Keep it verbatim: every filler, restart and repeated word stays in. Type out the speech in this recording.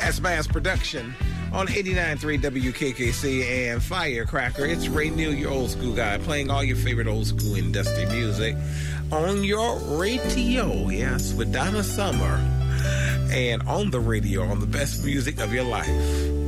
S-Bass production on eighty-nine point three W K K C and Firecracker. It's Ray Neal, your old school guy, playing all your favorite old school and dusty music on your radio, yes, with Donna Summer. And on the radio, on the best music of your life.